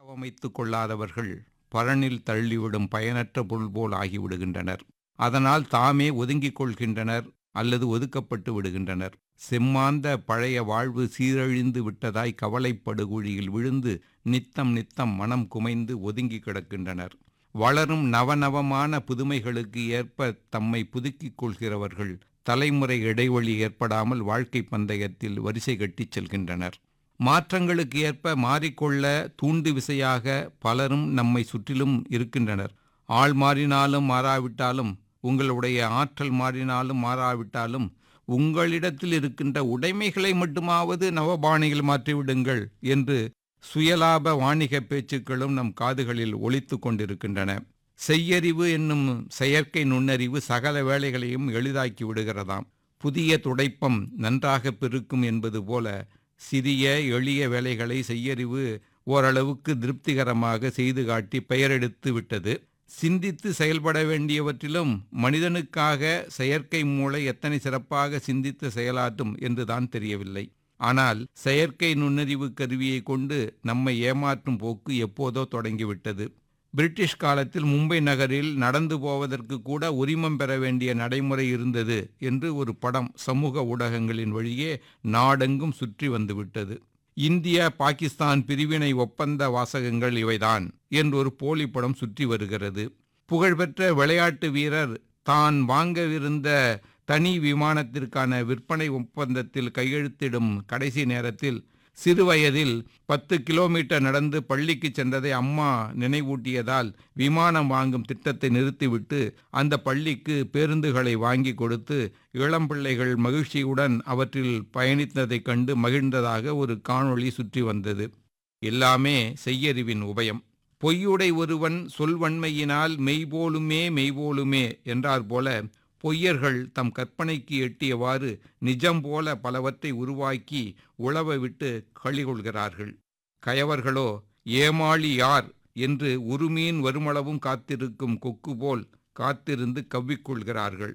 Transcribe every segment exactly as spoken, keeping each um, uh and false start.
தகவமைத்துக் கொள்ளாதவர்கள் பரனில் தள்ளிவிடும் பயனற்ற பொருள் போல் ஆகிவிடுகின்றனர். அதனால் தாமே ஒதுங்கிக் கொள்கின்றனர் அல்லது ஒதுக்கப்பட்டு விடுகின்றனர். செம்மாந்த பழைய வாழ்வு சீரழிந்து விட்டதாய் கவலைப்படுகுழியில் விழுந்து நித்தம் நித்தம் மனம் குமைந்து ஒதுங்கி கிடக்கின்றனர். வளரும் நவநவமான புதுமைகளுக்கு ஏற்ப தம்மை புதுக்கிக் கொள்கிறவர்கள் தலைமுறை இடைவெளி ஏற்படாமல் வாழ்க்கை பந்தயத்தில் வரிசை கட்டிச் செல்கின்றனர். மாற்றங்களுக்கு ஏற்ப மாறிக்கொள்ள தூண்டு விசையாக பலரும் நம்மை சுற்றிலும் இருக்கின்றனர். ஆள் மாறினாலும் மாறாவிட்டாலும், உங்களுடைய ஆற்றல் மாறினாலும் மாறாவிட்டாலும், உங்களிடத்தில் இருக்கின்ற உடைமைகளை மட்டுமாவது நவபாணியில் மாற்றிவிடுங்கள் என்று சுயலாப வாணிக பேச்சுக்களும் நம் காதுகளில் ஒலித்து கொண்டிருக்கின்றன. செய்யறிவு என்னும் செயற்கை நுண்ணறிவு சகல வேலைகளையும் எளிதாக்கி விடுகிறதாம். புதிய துடைப்பம் நன்றாக பெருக்கும் என்பது போல சிறிய எளிய வேலைகளை செய்யறிவு ஓரளவுக்கு திருப்திகரமாக செய்து காட்டி பெயரெடுத்து விட்டது. சிந்தித்து செயல்பட வேண்டியவற்றிலும் மனிதனுக்காக செயற்கை மூளை எத்தனை சிறப்பாக சிந்தித்து செயலாற்றும் என்றுதான் தெரியவில்லை. ஆனால் செயற்கை நுண்ணறிவு கருவியை கொண்டு நம்மை ஏமாற்றும் போக்கு எப்போதோ தொடங்கிவிட்டது. பிரிட்டிஷ் காலத்தில் மும்பை நகரில் நடந்து போவதற்கு கூட உரிமம் பெற வேண்டிய நடைமுறை இருந்தது என்று ஒரு படம் சமூக ஊடகங்களின் வழியே நாடெங்கும் சுற்றி வந்துவிட்டது. இந்தியா பாகிஸ்தான் பிரிவினை ஒப்பந்த வாசகங்கள் இவைதான் என்று ஒரு போலி படம் சுற்றி வருகிறது. புகழ்பெற்ற விளையாட்டு வீரர் தான் வாங்கவிருந்த தனி விமானத்திற்கான விற்பனை ஒப்பந்தத்தில் கையெழுத்திடும் கடைசி நேரத்தில் சிறுவயதில் பத்து கிலோமீட்டர் நடந்து பள்ளிக்கு சென்றதை அம்மா நினைவூட்டியதால் விமானம் வாங்கும் திட்டத்தை நிறுத்திவிட்டு அந்த பள்ளிக்கு பேருந்துகளை வாங்கி கொடுத்து இளம் பிள்ளைகள் மகிழ்ச்சியுடன் அவற்றில் பயணித்ததைக் கண்டு மகிழ்ந்ததாக ஒரு காணொளி சுற்றி வந்தது. எல்லாமே செய்யறிவின் உபயம். பொய்யுடை ஒருவன் சொல்வன்மையினால் மெய்போலுமே மெய்போலுமே என்றார் போல பொய்யர்கள் தம் கற்பனைக்கு எட்டியவாறு நிஜம் போல பலவற்றை உருவாக்கி உழவ விட்டு களிகொள்கிறார்கள். கயவர்களோ ஏமாளி யார் என்று உருமீன் வருமளவும் காத்திருக்கும் கொக்கு போல் காத்திருந்து கவ்விக்கொள்கிறார்கள்.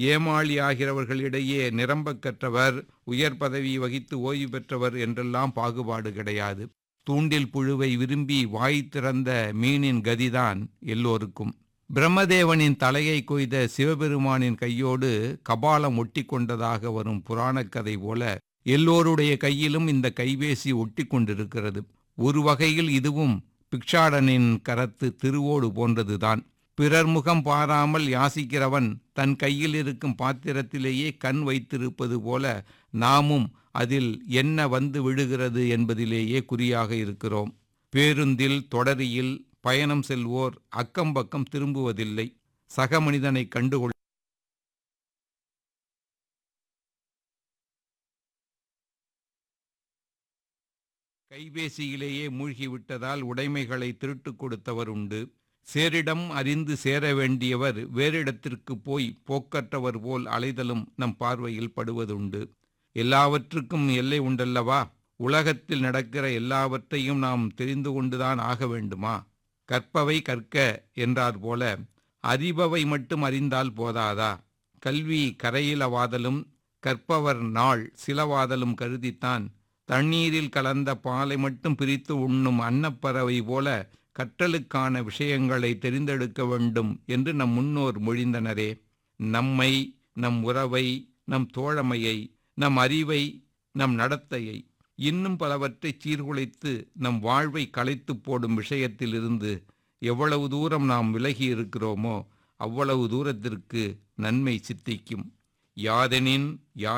ஏமாளியாகிறவர்களிடையே நிரம்ப கற்றவர், உயர் பதவி வகித்து ஓய்வு பெற்றவர் என்றெல்லாம் பாகுபாடு கிடையாது. தூண்டில் புழுவை விரும்பி வாய் திறந்த மீனின் கதிதான் எல்லோருக்கும். பிரம்மதேவனின் தலையை கொய்த சிவபெருமானின் கையோடு கபாலம் ஒட்டி கொண்டதாக வரும் புராணக் கதை போல எல்லோருடைய கையிலும் இந்த கைபேசி ஒட்டி கொண்டிருக்கிறது. ஒரு வகையில் இதுவும் பிக்ஷாடனின் கரத்து திருவோடு போன்றதுதான். பிறர் முகம் பாராமல் யாசிக்கிறவன் தன் கையில் இருக்கும் பாத்திரத்திலேயே கண் வைத்திருப்பது போல நாமும் அதில் என்ன வந்து விழுகிறது என்பதிலேயே குறியாக இருக்கிறோம். பேருந்தில் தொடரியில் பயணம் செல்வோர் அக்கம் பக்கம் திரும்புவதில்லை. சக மனிதனை கண்டுகொள் கைபேசியிலேயே மூழ்கிவிட்டதால் உடைமைகளை திருட்டு கொடுத்தவர் உண்டு. சேரிடம் அறிந்து சேர வேண்டியவர் வேறிடத்திற்கு போய் போக்கற்றவர் போல் அலைதலும் நம் பார்வையில் படுவதுண்டு. எல்லாவற்றுக்கும் எல்லை உண்டல்லவா? உலகத்தில் நடக்கிற எல்லாவற்றையும் நாம் தெரிந்து கொண்டுதான் ஆக வேண்டுமா? கற்பவை கற்க என்றார் போல அறிபவை மட்டும் அறிந்தால் போதாதா? கல்வி கரையிலவாதலும் கற்பவர் நாள் சிலவாதலும் கருதித்தான் தண்ணீரில் கலந்த பாலை மட்டும் பிரித்து உண்ணும் அன்னப்பறவை போல கற்றலுக்கான விஷயங்களை தெரிந்தெடுக்க வேண்டும் என்று நம் முன்னோர் மொழிந்தனரே. நம்மை, நம் உறவை, நம் தோழமையை, நம் அறிவை, நம் நடத்தையை, இன்னும் பலவற்றை சீர்குலைத்து நம் வாழ்வை களைத்து போடும் விஷயத்திலிருந்து எவ்வளவு தூரம் நாம் விலகி இருக்கிறோமோ அவ்வளவு தூரத்திற்கு நன்மை சித்திக்கும். யாதெனின் யா